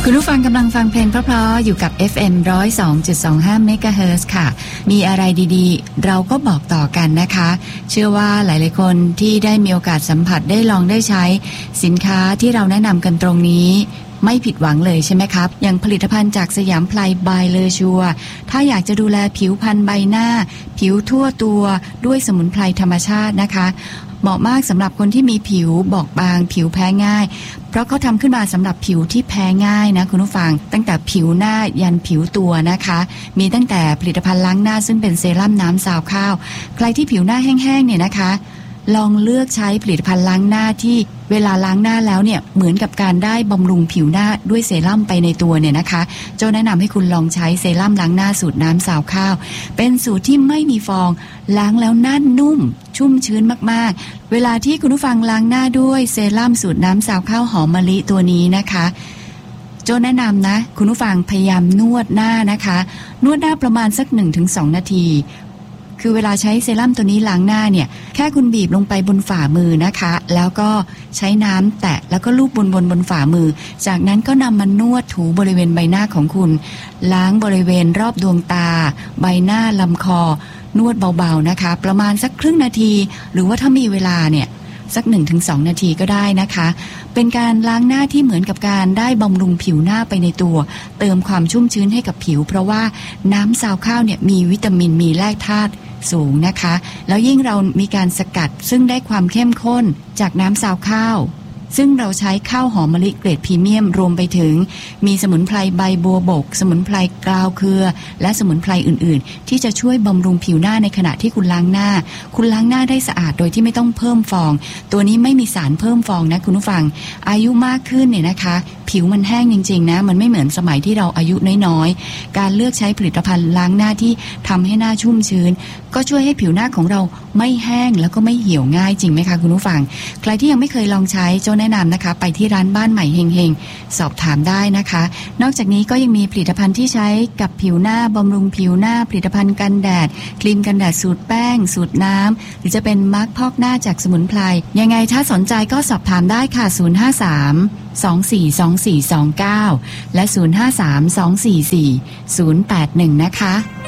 คุณผู้ฟังกำลังฟังเพลงเพราะๆอยู่กับ FM 102.25 MHz ค่ะมีอะไรดีๆเราก็บอกต่อกันนะคะเชื่อว่าหลายๆคนที่ได้มีโอกาสสัมผัสได้ลองได้ใช้สินค้าที่เราแนะนำกันตรงนี้ไม่ผิดหวังเลยใช่ไหมครับอย่างผลิตภัณฑ์จากสยามไพรบายเลอชัวถ้าอยากจะดูแลผิวพรรณใบหน้าผิวทั่วตัวด้วยสมุนไพรธรรมชาตินะคะเหมาะมากสำหรับคนที่มีผิวบอบบางผิวแพ้ง่ายเพราะเขาทำขึ้นมาสำหรับผิวที่แพ้ง่ายนะคุณผู้ฟังตั้งแต่ผิวหน้ายันผิวตัวนะคะมีตั้งแต่ผลิตภัณฑ์ล้างหน้าซึ่งเป็นเซรั่มน้ำซาวข้าวใครที่ผิวหน้าแห้งๆเนี่ยนะคะลองเลือกใช้ผลิตภัณฑ์ล้างหน้าที่เวลาล้างหน้าแล้วเนี่ยเหมือนกับการได้บำรุงผิวหน้าด้วยเซรั่มไปในตัวเนี่ยนะคะโจ้แนะนำให้คุณลองใช้เซรั่มล้างหน้าสูตรน้ำซาวข้าวเป็นสูตรที่ไม่มีฟองล้างแล้วหน้านุ่มชุ่มชื้นมากๆเวลาที่คุณผู้ฟังล้างหน้าด้วยเซรั่มสูตรน้ำซาวข้าวหอมมะลิตัวนี้นะคะโจ้แนะนำนะคุณผู้ฟังพยายามนวดหน้านะคะนวดหน้าประมาณสัก 1-2 นาทีคือเวลาใช้เซรั่มตัวนี้ล้างหน้าเนี่ยแค่คุณบีบลงไปบนฝ่ามือนะคะแล้วก็ใช้น้ำแตะแล้วก็ลูบบนฝ่ามือจากนั้นก็นำมานวดถูบริเวณใบหน้าของคุณล้างบริเวณรอบดวงตาใบหน้าลำคอนวดเบาๆนะคะประมาณสักครึ่งนาทีหรือว่าถ้ามีเวลาเนี่ยสัก 1-2 นาทีก็ได้นะคะเป็นการล้างหน้าที่เหมือนกับการได้บำรุงผิวหน้าไปในตัวเติมความชุ่มชื้นให้กับผิวเพราะว่าน้ำซาวข้าวเนี่ยมีวิตามินมีแร่ธาตุสูงนะคะแล้วยิ่งเรามีการสกัดซึ่งได้ความเข้มข้นจากน้ำซาวข้าวซึ่งเราใช้ข้าวหอมมะลิเกรดพรีเมียมรวมไปถึงมีสมุนไพรใบบัวบกสมุนไพรกราวเครือและสมุนไพรอื่นๆที่จะช่วยบำรุงผิวหน้าในขณะที่คุณล้างหน้าคุณล้างหน้าได้สะอาดโดยที่ไม่ต้องเพิ่มฟองตัวนี้ไม่มีสารเพิ่มฟองนะคุณผู้ฟังอายุมากขึ้นเนี่ยนะคะผิวมันแห้งจริงๆนะมันไม่เหมือนสมัยที่เราอายุน้อยๆการเลือกใช้ผลิตภัณฑ์ล้างหน้าที่ทำให้หน้าชุ่มชื้นก็ช่วยให้ผิวหน้าของเราไม่แห้งแล้วก็ไม่เหี่ยวง่ายจริงไหมคะคุณผู้ฟังใครที่ยังไม่เคยลองใช้โจ้แนะนำนะคะไปที่ร้านบ้านใหม่เฮงๆสอบถามได้นะคะนอกจากนี้ก็ยังมีผลิตภัณฑ์ที่ใช้กับผิวหน้าบำรุงผิวหน้าผลิตภัณฑ์กันแดดครีมกันแดดสูตรแป้งสูตรน้ำหรือจะเป็นมาร์คพอกหน้าจากสมุนไพรยังไงถ้าสนใจก็สอบถามได้ค่ะ053-242429และ053-244-081นะคะ